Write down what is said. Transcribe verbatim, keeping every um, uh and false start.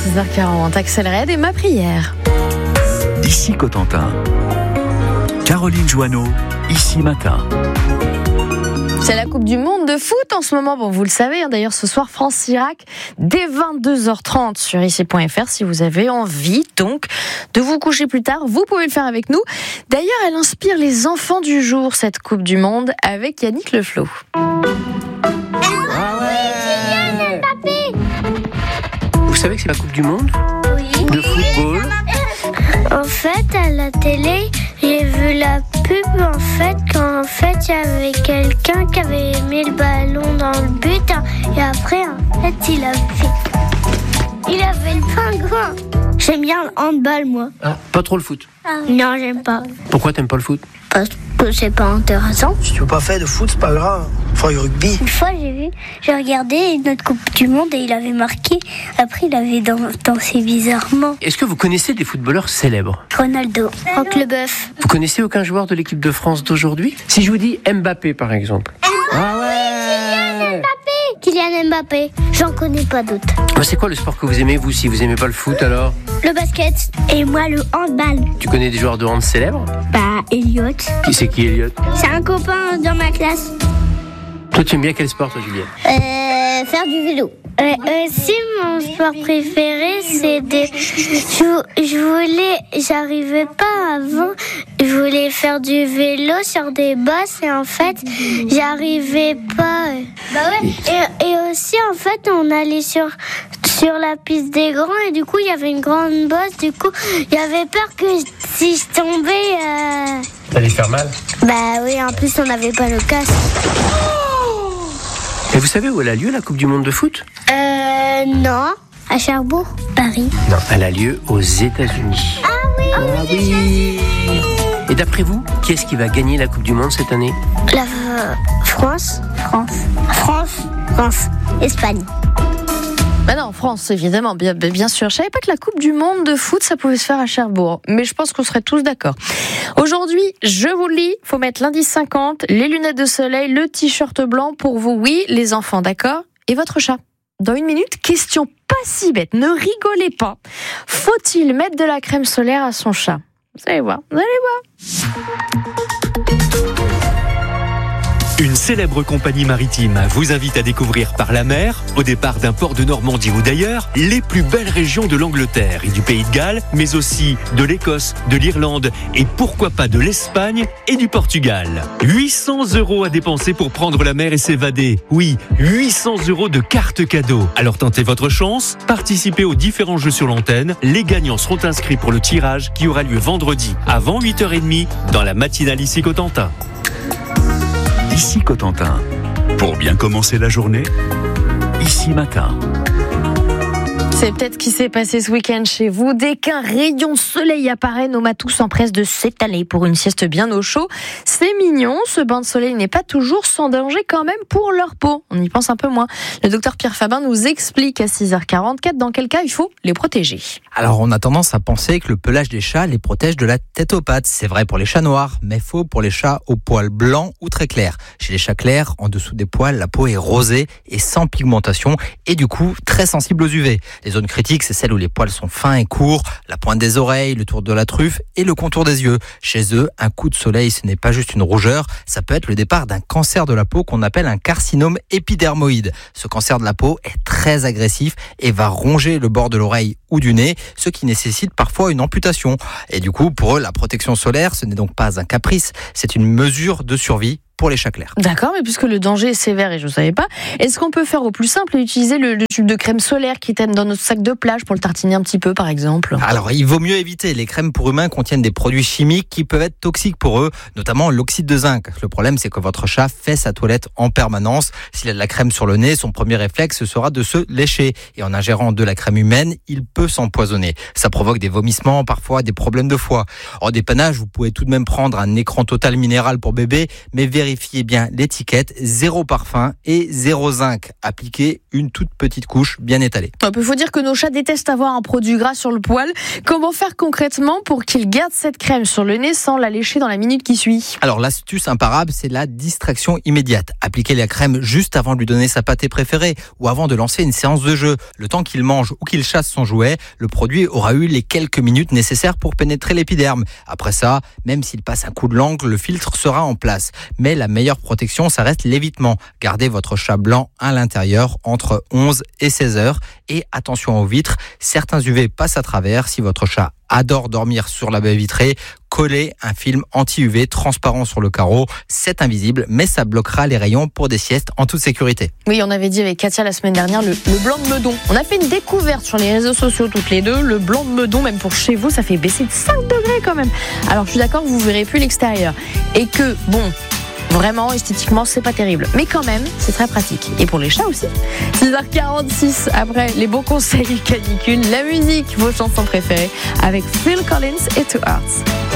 six heures quarante, Axel Red et ma prière. Ici Cotentin. Caroline Joanneau, ici matin. C'est la Coupe du Monde de foot en ce moment. Bon, vous le savez, hein, d'ailleurs, ce soir, France-Irak, dès vingt-deux heures trente sur ici point f r. Si vous avez envie, donc, de vous coucher plus tard, vous pouvez le faire avec nous. D'ailleurs, elle inspire les enfants du jour, cette Coupe du Monde, avec Yannick Le Floch. Ah ouais. Vous savez que c'est la Coupe du Monde Oui. de football? En fait, à la télé, j'ai vu la pub, en fait, quand en fait, il y avait quelqu'un qui avait mis le ballon dans le but, et après, en fait, il avait il avait le pingouin. J'aime bien le handball, moi. Ah, pas trop le foot. Non, j'aime pas. Pourquoi t'aimes pas le foot? Parce que c'est pas intéressant. Si tu veux pas faire de foot, c'est pas grave. Faut du rugby. Une fois, j'ai vu, j'ai regardé notre Coupe du Monde et il avait marqué. Après, il avait dansé bizarrement. Est-ce que vous connaissez des footballeurs célèbres? Ronaldo, Franck Leboeuf. Vous connaissez aucun joueur de l'équipe de France d'aujourd'hui? Si je vous dis Mbappé, par exemple. Ah ouais. Kylian Mbappé. J'en connais pas d'autres. Bah, c'est quoi le sport que vous aimez, vous, si vous aimez pas le foot, alors? Le basket. Et moi, le handball. Tu connais des joueurs de hand célèbres? Bah, Elliot. Qui c'est qui, Elliot? C'est un copain dans ma classe. Toi, tu aimes bien quel sport, toi, Juliette? Euh, faire du vélo. Euh, euh, si mon sport préféré, c'est de... Je, je voulais... J'arrivais pas avant. Je voulais faire du vélo sur des bosses et en fait, j'arrivais pas. Bah ouais. Et, et aussi, en fait, on allait sur... sur la piste des grands et du coup, il y avait une grande bosse. Du coup, j'avais peur que si je tombais... Euh... T'allais faire mal? Bah oui, en plus, on n'avait pas le casque. Et vous savez où elle a lieu, la Coupe du Monde de foot? Euh, non. À Cherbourg, Paris. Non, elle a lieu aux États-Unis. Ah oui, Ah oui. Et d'après vous, qui est-ce qui va gagner la Coupe du Monde cette année? La euh, France. France. France. France. Espagne. Bah non, France, évidemment, bien, bien sûr. Je savais pas que la Coupe du Monde de foot, ça pouvait se faire à Cherbourg. Mais je pense qu'on serait tous d'accord. Aujourd'hui, je vous le dis, faut mettre l'indice cinquante, les lunettes de soleil, le t-shirt blanc pour vous, oui, les enfants, d'accord? Et votre chat? Dans une minute, question pas si bête, ne rigolez pas. Faut-il mettre de la crème solaire à son chat? Vous allez voir, vous allez voir. Une célèbre compagnie maritime vous invite à découvrir par la mer, au départ d'un port de Normandie ou d'ailleurs, les plus belles régions de l'Angleterre et du Pays de Galles, mais aussi de l'Écosse, de l'Irlande et pourquoi pas de l'Espagne et du Portugal. huit cents euros à dépenser pour prendre la mer et s'évader. Oui, huit cents euros de carte cadeau. Alors tentez votre chance, participez aux différents jeux sur l'antenne. Les gagnants seront inscrits pour le tirage qui aura lieu vendredi avant huit heures trente dans la matinale ici Cotentin. Ici Cotentin. Pour bien commencer la journée, ici matin. C'est peut-être ce qui s'est passé ce week-end chez vous. Dès qu'un rayon de soleil apparaît, nos matous s'empressent de s'étaler pour une sieste bien au chaud. C'est mignon, ce bain de soleil n'est pas toujours sans danger quand même pour leur peau. On y pense un peu moins. Le docteur Pierre Fabin nous explique à six heures quarante-quatre dans quel cas il faut les protéger. Alors on a tendance à penser que le pelage des chats les protège de la tête aux pattes. C'est vrai pour les chats noirs, mais faux pour les chats aux poils blancs ou très clairs. Chez les chats clairs, en dessous des poils, la peau est rosée et sans pigmentation et du coup très sensible aux U V. Les zones critiques, c'est celles où les poils sont fins et courts, la pointe des oreilles, le tour de la truffe et le contour des yeux. Chez eux, un coup de soleil, ce n'est pas juste une rougeur, ça peut être le départ d'un cancer de la peau qu'on appelle un carcinome épidermoïde. Ce cancer de la peau est très agressif et va ronger le bord de l'oreille ou du nez, ce qui nécessite parfois une amputation. Et du coup, pour eux, la protection solaire, ce n'est donc pas un caprice, c'est une mesure de survie pour les chats clairs. D'accord, mais puisque le danger est sévère et je ne savais pas, est-ce qu'on peut faire au plus simple et utiliser le, le tube de crème solaire qui traîne dans notre sac de plage pour le tartiner un petit peu par exemple? Alors il vaut mieux éviter. Les crèmes pour humains contiennent des produits chimiques qui peuvent être toxiques pour eux, notamment l'oxyde de zinc. Le problème c'est que votre chat fait sa toilette en permanence. S'il a de la crème sur le nez, son premier réflexe sera de se lécher. Et en ingérant de la crème humaine, il peut s'empoisonner. Ça provoque des vomissements, parfois des problèmes de foie. En dépannage, vous pouvez tout de même prendre un écran total minéral pour bébé, mais vérifiez bien l'étiquette, zéro parfum et zéro zinc. Appliquez une une toute petite couche bien étalée. Il faut dire que nos chats détestent avoir un produit gras sur le poil. Comment faire concrètement pour qu'ils gardent cette crème sur le nez sans la lécher dans la minute qui suit ? Alors l'astuce imparable, c'est la distraction immédiate. Appliquez la crème juste avant de lui donner sa pâtée préférée ou avant de lancer une séance de jeu. Le temps qu'il mange ou qu'il chasse son jouet, le produit aura eu les quelques minutes nécessaires pour pénétrer l'épiderme. Après ça, même s'il passe un coup de langue, le filtre sera en place. Mais la meilleure protection, ça reste l'évitement. Gardez votre chat blanc à l'intérieur entre onze et seize heures. Et attention aux vitres, certains U V passent à travers. Si votre chat adore dormir sur la baie vitrée, collez un film anti-U V transparent sur le carreau. C'est invisible, mais ça bloquera les rayons pour des siestes en toute sécurité. Oui, on avait dit avec Katia la semaine dernière le, le blanc de Meudon. On a fait une découverte sur les réseaux sociaux toutes les deux. Le blanc de Meudon, même pour chez vous, ça fait baisser de cinq degrés quand même. Alors je suis d'accord, vous ne verrez plus l'extérieur. Et que, bon... Vraiment, esthétiquement, c'est pas terrible. Mais quand même, c'est très pratique. Et pour les chats aussi. six heures quarante-six, après les bons conseils canicule, la musique, vos chansons préférées, avec Phil Collins et Two Hearts.